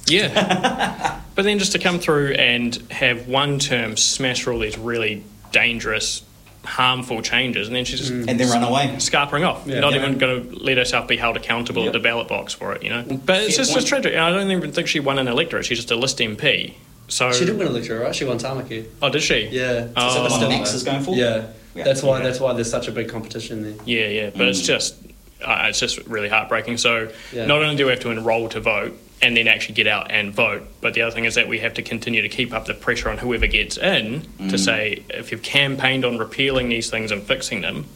Yeah. But then just to come through and have one term smash through all these really dangerous, harmful changes, and then she's just and then run away, scarpering off, not even going to let herself be held accountable at the ballot box for it, you know. But it's just tragic. I don't even think she won an electorate. She's just a list MP. So she did win an electorate, right? She won Tamaki. Oh, did she? Yeah. Oh. Is that the one Max is going for? Yeah. That's why there's such a big competition there. Yeah. But it's just really heartbreaking. So not only do we have to enrol to vote and then actually get out and vote, but the other thing is that we have to continue to keep up the pressure on whoever gets in to say, if you've campaigned on repealing these things and fixing them,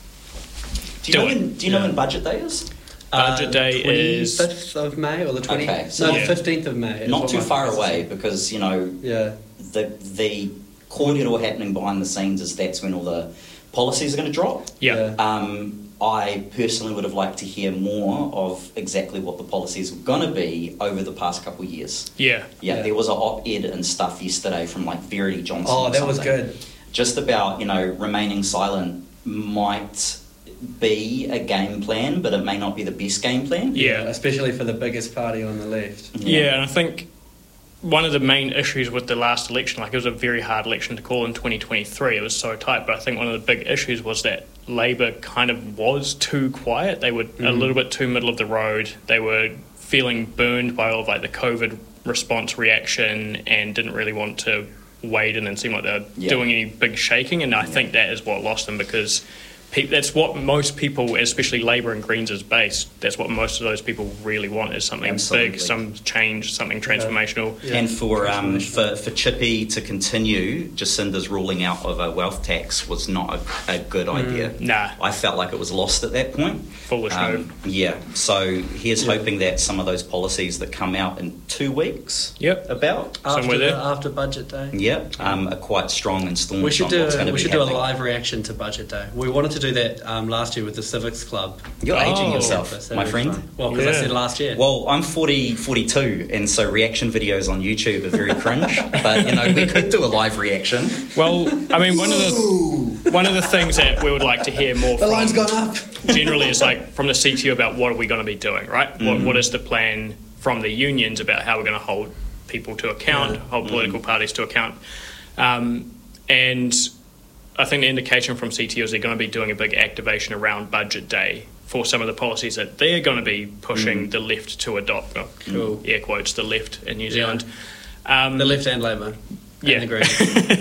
do you know when budget day is? Budget day is 25th of May or the 20th? Okay, so no, the 15th of May. Not too far away, because the cordial happening behind the scenes is that's when all the policies are going to drop. I personally would have liked to hear more of exactly what the policies were going to be over the past couple of years. Yeah. There was an op-ed and stuff yesterday from like Verity Johnson. Oh, that was good. Just about, remaining silent might be a game plan, but it may not be the best game plan. Yeah, especially for the biggest party on the left. Yeah, and I think one of the main issues with the last election, it was a very hard election to call in 2023. It was so tight, but I think one of the big issues was that Labour kind of was too quiet. They were a little bit too middle of the road. They were feeling burned by all of the COVID response reaction and didn't really want to wade in and seem like they were doing any big shaking. And I think that is what lost them, because that's what most people, especially Labour and Greens, is based. That's what most of those people really want, is something big, some change, something transformational. And for Chippy to continue, Jacinda's ruling out of a wealth tax was not a good idea. Nah. I felt like it was lost at that point. Foolish move. Yeah, so here's hoping that some of those policies that come out in 2 weeks after budget day are quite strong and staunch. We should do a live reaction to budget day. We wanted to do that last year with the Civics Club. You're aging yourself, my friend. Well, because I said last year. Well, I'm 42, and so reaction videos on YouTube are very cringe. But we could do a live reaction. Well, I mean, one of the things that we would like to hear more. The line's gone up. Generally, is from the CTU about what are we going to be doing, right? What is the plan from the unions about how we're going to hold people to account, hold political parties to account, and I think the indication from CTU is they're going to be doing a big activation around budget day for some of the policies that they're going to be pushing the left to adopt. Air quotes, the left in New Zealand. The left and Labour. And the Greens.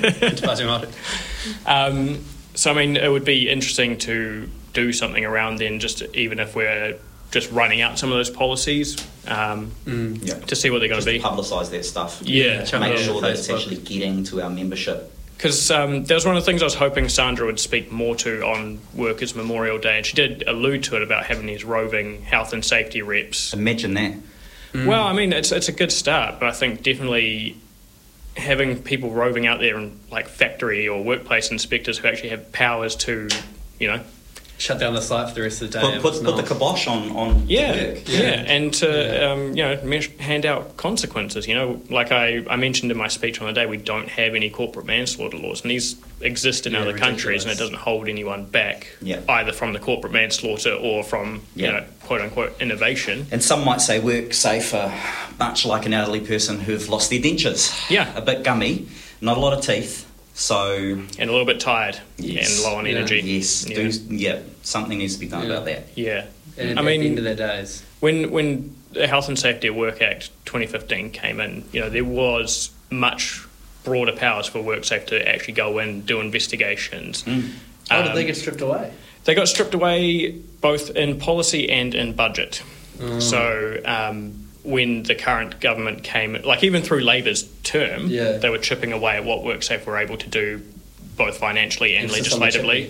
So, I mean, it would be interesting to do something around then, just even if we're just running out some of those policies to see what they're going to be. Publicise that stuff. Make sure that it's actually getting to our membership. Because that was one of the things I was hoping Sandra would speak more to on Workers' Memorial Day, and she did allude to it about having these roving health and safety reps. Imagine that. Well, I mean, it's a good start, but I think definitely having people roving out there and factory or workplace inspectors who actually have powers to, shut down the site for the rest of the day. Put the kibosh on work. And to hand out consequences. Like I mentioned in my speech on the day, we don't have any corporate manslaughter laws, and these exist in other countries, and it doesn't hold anyone back either from the corporate manslaughter or from quote unquote innovation. And some might say work safer, much like an elderly person who've lost their dentures. A bit gummy, not a lot of teeth. And a little bit tired and low on energy. Yes, something needs to be done about that. And at the end of their days. When the Health and Safety at Work Act 2015 came in, there was much broader powers for WorkSafe to actually go in, do investigations. How did they get stripped away? They got stripped away both in policy and in budget. So when the current government came, even through Labour's term, they were chipping away at what WorkSafe were able to do, both financially and legislatively.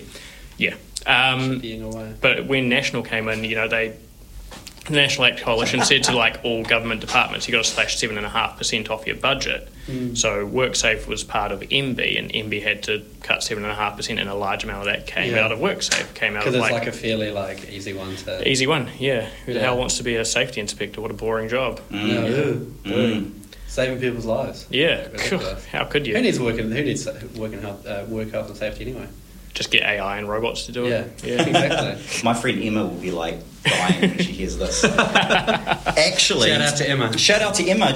But when National came in, the National Act Coalition said to all government departments, you've got to slash 7.5% off your budget. So WorkSafe was part of MB, and MB had to cut 7.5%, and a large amount of that came out of WorkSafe. Because it's a fairly easy one to... Easy one, Who the hell wants to be a safety inspector? What a boring job. Saving people's lives. How could you? Who needs work health and safety anyway? Just get AI and robots to do it. Exactly. My friend Emma will be dying when she hears this. Actually, shout out to Emma.